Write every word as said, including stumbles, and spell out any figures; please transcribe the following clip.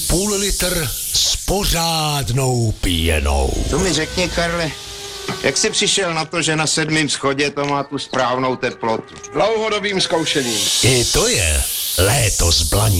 půl litr s pořádnou píjenou. To mi řekni, Karle, jak jsi přišel na to, že na sedmém schodě to má tu správnou teplotu? Dlouhodobým zkoušením. I to je léto s Blaní.